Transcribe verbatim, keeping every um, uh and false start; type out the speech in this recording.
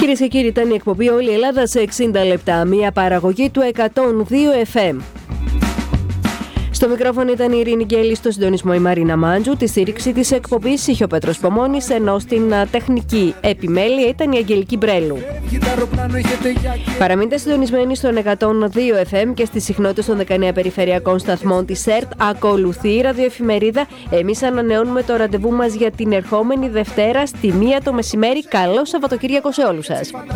Κυρίες και κύριοι, ήταν η εκπομπή Όλη η Ελλάδα σε εξήντα λεπτά, μια παραγωγή του εκατόν δύο εφ εμ. Στο μικρόφωνο ήταν η Ειρήνη Γκέλη, στο συντονισμό η Μαρίνα Μάντζου, τη στήριξη της εκπομπής είχε ο Πέτρος Πομώνης, ενώ στην τεχνική επιμέλεια ήταν η Αγγελική Μπρέλου. Παραμείνετε συντονισμένοι στον εκατόν δύο εφ εμ και στις συχνότητες των δεκαεννέα περιφερειακών σταθμών της ΕΡΤ. Ακολουθεί η ραδιοεφημερίδα. Εμείς ανανεώνουμε το ραντεβού μας για την ερχόμενη Δευτέρα στη μία το μεσημέρι. Καλό Σαββατοκύριακο σε όλους σας.